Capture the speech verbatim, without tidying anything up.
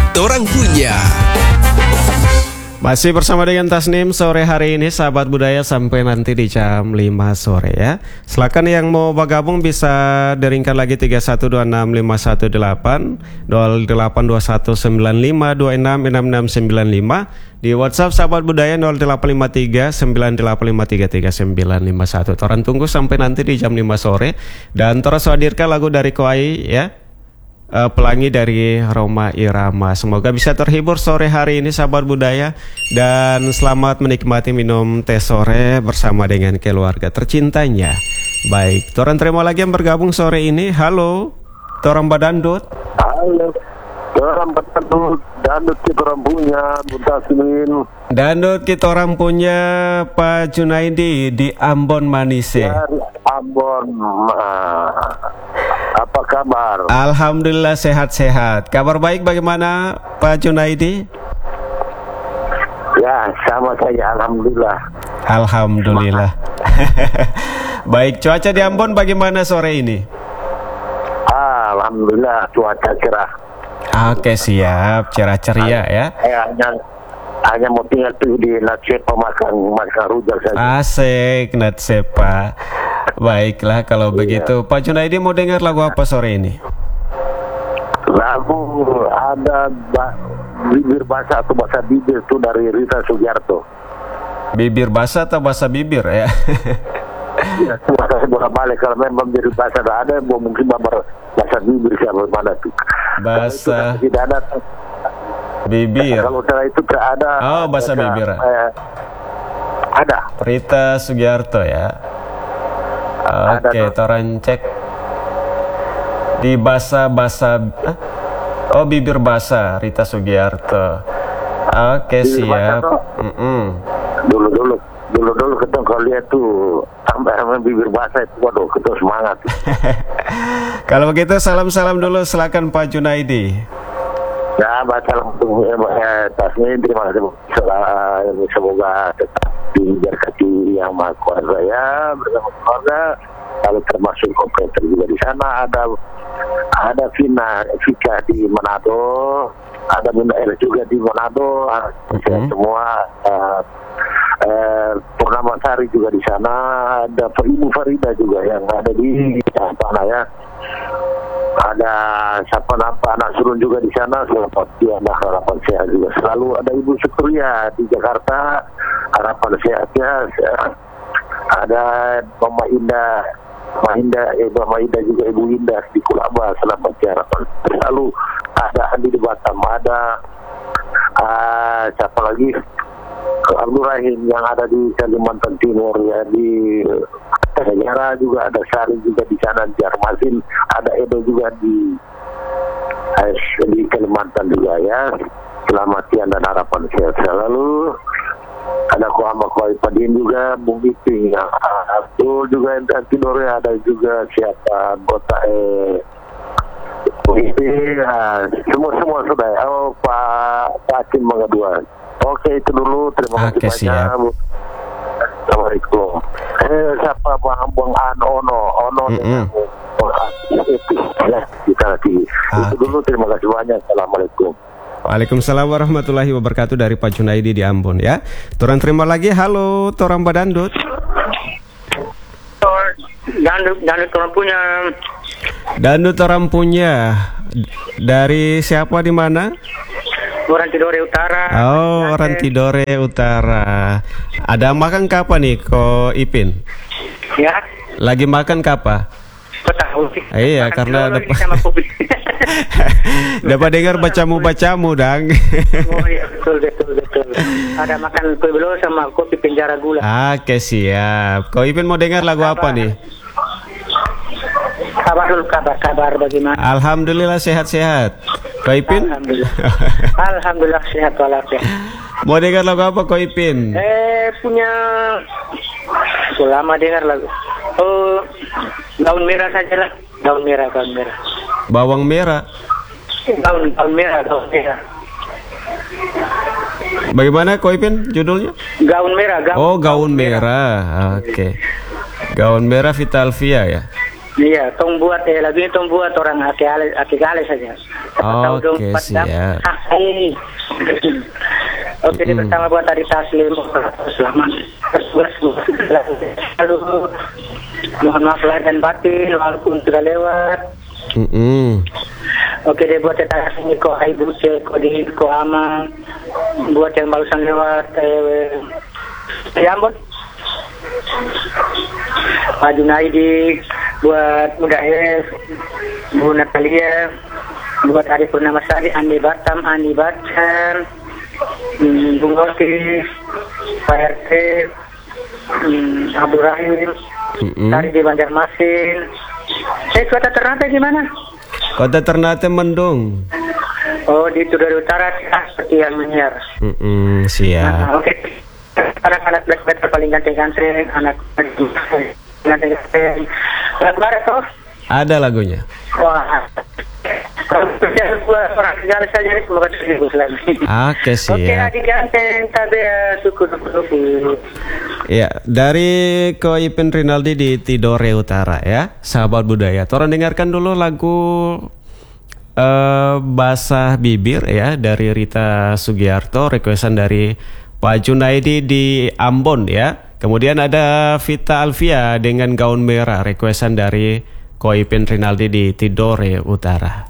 Torang Punya. Masih bersama dengan Tasnim sore hari ini, sahabat budaya, sampai nanti di jam lima sore ya. Silakan yang mau bergabung bisa deringkan lagi tiga satu dua enam lima satu delapan nol delapan dua satu sembilan lima dua enam enam enam sembilan lima. Di WhatsApp sahabat budaya nol delapan lima tiga sembilan delapan lima tiga tiga sembilan lima satu. Toran tunggu sampai nanti di jam lima sore. Dan terus hadirkan lagu dari Koai ya, Uh, pelangi dari Roma Irama. Semoga bisa terhibur sore hari ini sahabat budaya, dan selamat menikmati minum teh sore bersama dengan keluarga tercintanya. Baik, Toran terima lagi yang bergabung sore ini. Halo, Toran Badandut. Halo, Toran Badandut. Dandut kita orang punya Buntasmin. Dandut kita orang punya Pak Junaidi di Ambon Manise. Dari Ambon. Apa kabar? Alhamdulillah sehat-sehat. Kabar baik bagaimana Pak Junaidi? Ya, sama saya alhamdulillah. Alhamdulillah. Baik, cuaca di Ambon bagaimana sore ini? Ah, alhamdulillah cuaca cerah. Oke, siap, cerah ceria ya. Eh, hanya hanya mau tinggal tuh di Natsepa makan makan rujak saja. Asik, Natsepa. Baiklah kalau begitu. Pak Junaidi mau dengar lagu apa sore ini? Lagu ada ba- bibir basah atau basah bibir tuh dari Rita Sugiarto. Bibir basah atau basah bibir ya? Ya, bahasa bolak balik. Kalau memang bibir basah ada, mungkin babar basah bibir siapa mana tuh? Basah tidak ada bibir. Kalau saya itu tidak ada. Oh, basah bibir. Eh, ada. Rita Sugiarto ya. Oke, okay, Toran cek di basah-basah. Oh, bibir basah Rita Sugiarto. Oke, okay, siap. Dulu-dulu dulu-dulu kita kalau lihat tuh sampai bibir basah itu, waduh, kita semangat. Kalau begitu salam-salam dulu, silakan Pak Junaidi. Ya, salam untuk eh, Tasmin, terima kasih. Semoga tetap diberkati yang maha kuasa ya bersama keluarga. Kalau termasuk komputer juga di sana, ada ada Vina Vika di Manado, ada Bunda El juga di Manado, mm-hmm. semua uh, uh, Purnama Sari juga di sana, ada Ibu Farida juga yang ada di mana ya. Ada siapa apa anak Surun juga di sana, selamat dia anak harapan sehat juga. Selalu ada Ibu Syukuria di Jakarta, harapan sehatnya. Ada Mama Indah, Mama Indah, eh, Mama Indah juga Ibu Indah di Kulaba, selamat ya harapan. Selalu ada Andi di Batam, ada uh, siapa lagi? Abdul Rahim yang ada di Kalimantan Timur ya, di Negara juga ada Sari juga di sana, di Armasin, ada Edo juga di eh, di Kalimantan juga ya. Selamat siang dan harapan sehat selalu. Ada Kuama Kuai Padin juga, Bung Iping, ya. Abdul juga yang Tidore, ada juga siapa anggota eh Bung Iping, ya. semua semua sudah. Oh, Pak Pak Akin Mengadua. Oke, itu dulu. Terima Oke, kasih siap. banyak. Assalamualaikum. Eh, siapa Bang Bang An Ono Ono mm-hmm. ya, kita lagi. Itu dulu. Terima kasih banyak. Assalamualaikum. Waalaikumsalam warahmatullahi wabarakatuh dari Pak Junaidi di Ambon ya. Toran terima lagi. Halo, Toran Badandut. Dandut, Dandut orang punya. Dandut orang punya. Dari siapa, di mana? Orang Tidore Utara. Oh, orang Tidore Utara. Ada makan kapan nih, Ko Ipin? Ya. Lagi makan kapan? Tahu sih. Iya, makan karena dapat dapat dengar bacamu-bacamu, Dang. Oh iya, betul, betul, betul. Ada makan kue belur sama kopi penjara gula. Oke, siap. Ko Ipin mau dengar lagu apa nih? Kabar dulu, kabar, kabar bagaimana? Alhamdulillah sehat-sehat. Ko Ipin? Alhamdulillah. Alhamdulillah sehat walafiat. Mau dengar lagu apa, Ko Ipin? Eh, punya selama dengar lagu. Oh, daun merah saja lah. Daun merah, daun merah. Bawang merah. Daun, daun merah, daun merah. Bagaimana, Ko Ipin, judulnya? Gaun merah, gaun. Oh, gaun merah. Oke. Okay. Gaun merah Vitalvia ya. Iya, tong buat eh lagu ini tong buat orang aki ale aki ale saja. Oke, siap. Hai. Oke, di pertama buat Ari Taslim. Selamat bertugas. Lalu mohon maaf lahir dan batin walaupun sudah lewat. Mm-mm. Oke deh, buat tetangga sini ko Ibu C, ko di ko Amang, buat yang barusan lewat eh, ya ampun, Pak Junaidi, buat Muda F, Bu Natalia, buat Ari Purnama Sari, Andi Batam, Andi Batam, hmm, Bung Oki, Pak R T, hmm, Abu Rahim, Mm-mm. Tari di Banjarmasin. Saya cuaca Ternate gimana? Kota Ternate mendung. Oh, di Tudor Utara seperti yang menyiar. Mm-mm, siap. Nah, oke. Anak-anak Black Metal paling ganteng-ganteng, anak ganteng-ganteng. Lagu barat toh? Ada lagunya. Wah. Kalau orang segala saja semoga terhibur selalu. Oke, siap. Oke, adik ganteng, tabea, syukur-syukur. Ya, dari Ko Ipin Rinaldi di Tidore Utara ya, sahabat budaya. Toran dengarkan dulu lagu uh, Basah Bibir ya dari Rita Sugiarto, requestan dari Pak Junaidi di Ambon ya. Kemudian ada Vita Alvia dengan Gaun Merah, requestan dari Ko Ipin Rinaldi di Tidore Utara.